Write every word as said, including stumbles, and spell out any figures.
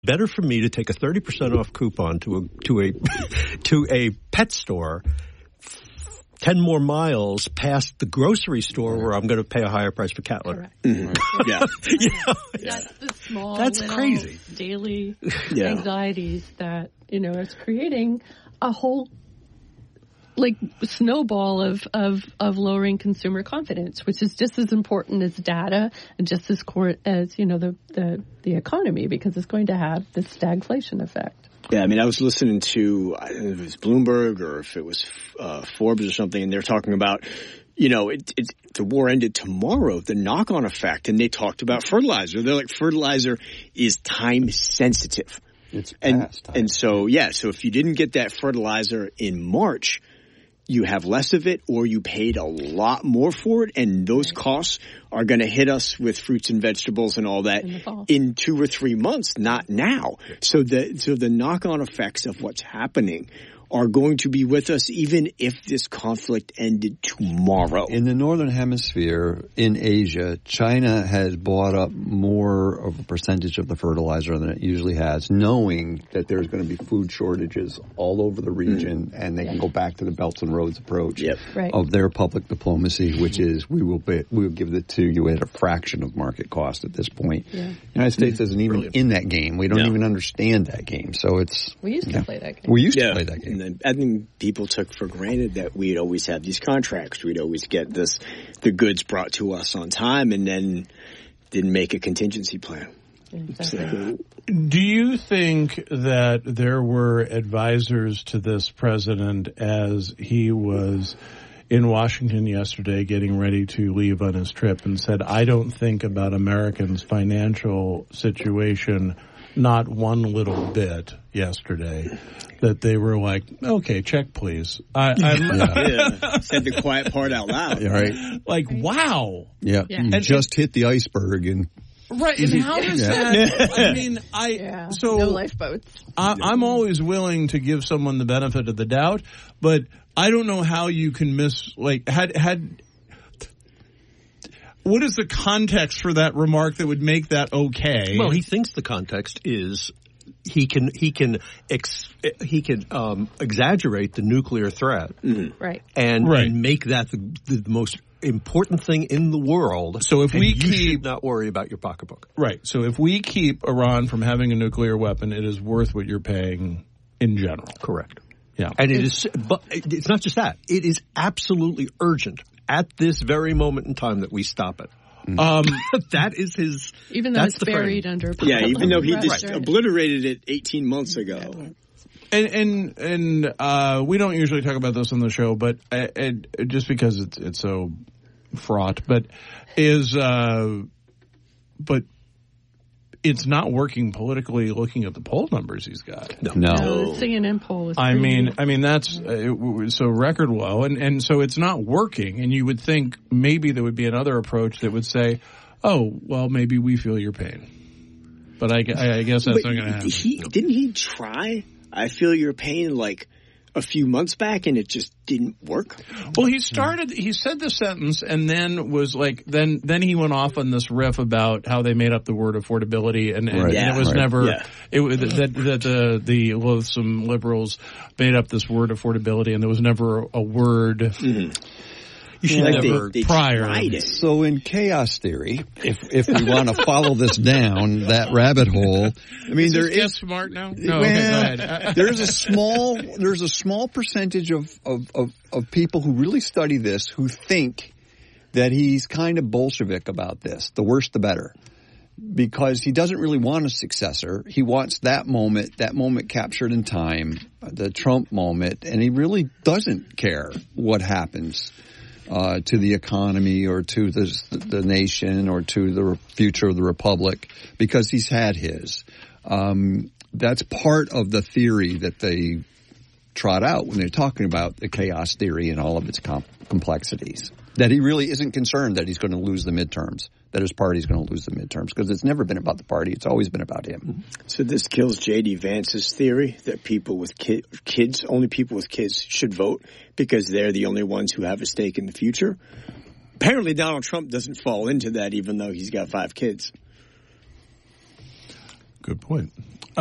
Better for me to take a thirty percent off coupon to a to a to a pet store ten more miles past the grocery store where I'm going to pay a higher price for cat litter. Mm-hmm. Yeah. you know, That's the small That's little crazy. daily Yeah. anxieties that, you know, it's creating a whole like snowball of, of, of lowering consumer confidence, which is just as important as data and just as core as, you know, the, the, the economy, because it's going to have this stagflation effect. Yeah, I mean, I was listening to, I don't know if it was Bloomberg or if it was uh, Forbes or something, and they're talking about, you know, it, it, the war ended tomorrow, the knock-on effect, and they talked about fertilizer. They're like, fertilizer is time sensitive. It's and, past time. And so, yeah, so if you didn't get that fertilizer in March, you have less of it, or you paid a lot more for it, and those costs are going to hit us with fruits and vegetables and all that In the fall. in two or three months, not now. So the so the knock-on effects of what's happening are going to be with us even if this conflict ended tomorrow. In the Northern Hemisphere, in Asia, China has bought up more of a percentage of the fertilizer than it usually has, knowing that there's going to be food shortages all over the region, mm. and they can go back to the Belts and Roads approach yep. right. of their public diplomacy, which is we will be, we will give it to you at a fraction of market cost at this point. Yeah. The United States isn't even Brilliant. in that game. We don't No. even understand that game. So it's We used to yeah. play that game. We used yeah. to play that game. And then I think people took for granted that we'd always have these contracts. We'd always get this, the goods brought to us on time, and then didn't make a contingency plan. Exactly. Do you think that there were advisors to this president as he was in Washington yesterday getting ready to leave on his trip and said, I don't think about Americans' financial situation not one little bit yesterday, that they were like, okay, check please. I, I'm, Yeah. Said the quiet part out loud. Yeah, right. like, wow. Yeah. Yeah. You And- just hit the iceberg and Right, and how does Yeah. that, I mean, I, Yeah. so no lifeboats. I, I'm always willing to give someone the benefit of the doubt, but I don't know how you can miss, like, had, had, what is the context for that remark that would make that okay? Well, he thinks the context is he can he can ex, he can um, exaggerate the nuclear threat Right. and, Right. and make that the, the most important thing in the world. So if and we you keep- should not worry about your pocketbook. Right, so if we keep Iran from having a nuclear weapon, it is worth what you're paying in general. Correct. Yeah. And it is, but it's not just that. It is absolutely urgent at this very moment in time that we stop it. Um, That is his. Even though that's it's the buried frame. under. Yeah, even though he just Right. obliterated it eighteen months ago. And and and uh, we don't usually talk about this on the show, but uh, it, just because it's it's so fraught, but is uh, but it's not working politically. Looking at the poll numbers he's got, No. no. No, the C N N poll was. I pretty- mean, I mean that's uh, it was so record low, and and so it's not working. And you would think maybe there would be another approach that would say, oh, well, maybe we feel your pain, but I, gu- I guess that's But not going to happen. He, didn't he try, I feel your pain, like a few months back, and it just didn't work? Well, he started. He said the sentence, and then was like, then then he went off on this riff about how they made up the word affordability, and, and, Right. and Yeah, it was right. never Yeah. it was that that the the loathsome liberals made up this word affordability, and there was never a word. You should Like never. they, they prior. tried it. So in chaos theory, if if we want to follow this down that rabbit hole, I mean there Is this is smart now? No, well, okay, go ahead. there's a small there's a small percentage of, of, of, of people who really study this who think that he's kind of Bolshevik about this. The worse the better. Because he doesn't really want a successor. He wants that moment, that moment captured in time, the Trump moment, and he really doesn't care what happens uh, to the economy or to the, the nation or to the future of the republic because he's had his. Um, that's part of the theory that they trot out when they're talking about the chaos theory and all of its com- complexities. That he really isn't concerned that he's going to lose the midterms, that his party's going to lose the midterms, because it's never been about the party. It's always been about him. So this kills J D Vance's theory that people with ki- kids, only people with kids should vote because they're the only ones who have a stake in the future. Apparently Donald Trump doesn't fall into that even though he's got five kids. Good point.